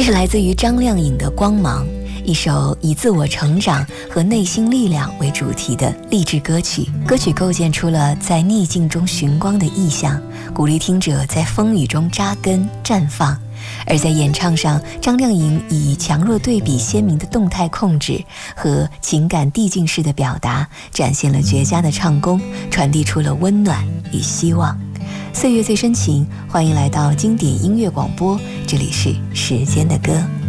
是来自于张靓颖的《光芒》，一首以自我成长和内心力量为主题的励志歌曲。歌曲构建出了在逆境中寻光的意象，鼓励听者在风雨中扎根绽放。而在演唱上，张靓颖以强弱对比鲜明的动态控制和情感递进式的表达，展现了绝佳的唱功，传递出了温暖与希望。岁月最深情，欢迎来到经典音乐广播，这里是时间的歌。